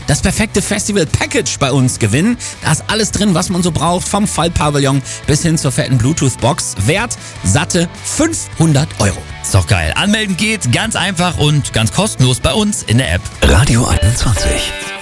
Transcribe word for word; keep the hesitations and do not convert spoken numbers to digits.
das perfekte Festival-Package bei uns gewinnen. Da ist alles drin, was man so braucht, vom Fallpavillon bis hin zur fetten Bluetooth-Box. Wert satte fünfhundert Euro. Ist doch geil. Anmelden geht ganz einfach und ganz kostenlos bei uns in der App. Radio einundzwanzig.